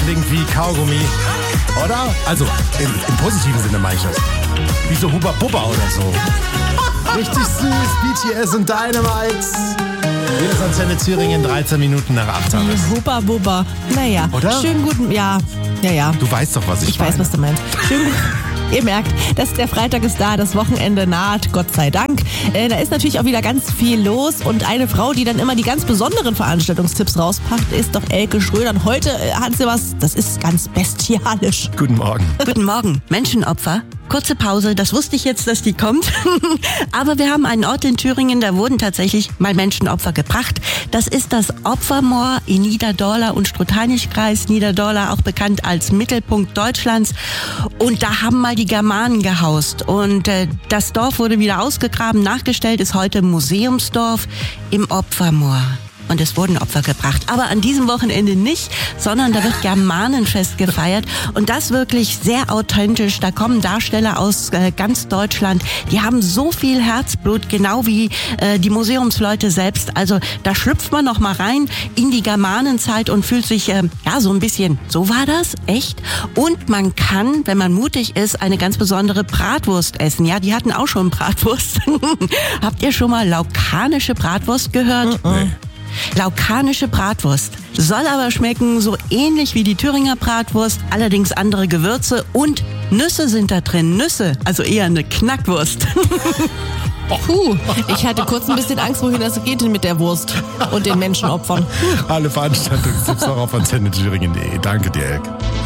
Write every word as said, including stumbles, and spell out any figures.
trending wie Kaugummi. Oder? Also, im, im positiven Sinne meine ich das. Wie so Hubba Bubba oder so. Richtig süß, B T S und Dynamite. Hier ist Antenne Thüringen, dreizehn Minuten nach acht haben es. Hubba Bubba. Naja, oder? Schönen guten, ja, ja, ja. Du weißt doch, was ich, ich meine. Ich weiß, was du meinst. Schönen Ihr merkt, dass der Freitag ist da, das Wochenende naht, Gott sei Dank. Äh, da ist natürlich auch wieder ganz viel los und eine Frau, die dann immer die ganz besonderen Veranstaltungstipps rauspackt, ist doch Elke Schröder. Und heute äh, hat sie was, das ist ganz bestialisch. Guten Morgen. Guten Morgen. Menschenopfer. Kurze Pause, das wusste ich jetzt, dass die kommt. Aber wir haben einen Ort in Thüringen, da wurden tatsächlich mal Menschenopfer gebracht. Das ist das Opfermoor in Niederdorla und Struthanig-Kreis. Niederdorla auch bekannt als Mittelpunkt Deutschlands. Und da haben mal die Germanen gehaust. Und äh, das Dorf wurde wieder ausgegraben, nachgestellt, ist heute Museumsdorf im Opfermoor. Und es wurden Opfer gebracht. Aber an diesem Wochenende nicht, sondern da wird Germanenfest gefeiert. Und das wirklich sehr authentisch. Da kommen Darsteller aus äh, ganz Deutschland. Die haben so viel Herzblut, genau wie äh, die Museumsleute selbst. Also da schlüpft man noch mal rein in die Germanenzeit und fühlt sich äh, ja so ein bisschen, so war das, echt. Und man kann, wenn man mutig ist, eine ganz besondere Bratwurst essen. Ja, die hatten auch schon Bratwurst. Habt ihr schon mal laukanische Bratwurst gehört? Nee. Laukanische Bratwurst. Soll aber schmecken so ähnlich wie die Thüringer Bratwurst, allerdings andere Gewürze und Nüsse sind da drin. Nüsse, also eher eine Knackwurst. Puh, ich hatte kurz ein bisschen Angst, wohin das geht denn mit der Wurst und den Menschenopfern. Alle Veranstaltungstipps auch auf antenne thüringen punkt de. Danke dir, Elke.